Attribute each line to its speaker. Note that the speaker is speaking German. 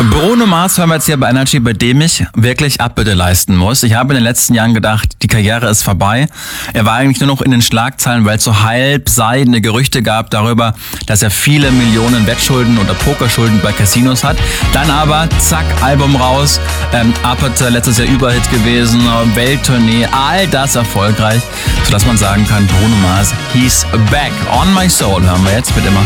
Speaker 1: Bruno Mars hören wir jetzt hier bei Energy, bei dem ich wirklich Abbitte leisten muss. Ich habe in den letzten Jahren gedacht, die Karriere ist vorbei. Er war eigentlich nur noch in den Schlagzeilen, weil es so halbseidene Gerüchte gab darüber, dass er viele Millionen Wettschulden oder Pokerschulden bei Casinos hat. Dann aber, zack, Album raus, Abbitte, letztes Jahr Überhit gewesen, Welttournee, all das erfolgreich, sodass man sagen kann, Bruno Mars, he's back. On My Soul hören wir jetzt mit immer